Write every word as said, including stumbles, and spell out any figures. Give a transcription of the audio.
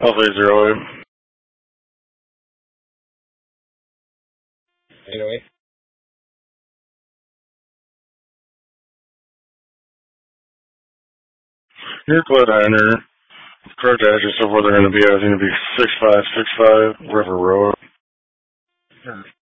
Alpha eight zero eight. eight oh eight. Your Glediner. Correct address of where they're going to be. I think it'll be six five six five River Road. Sure.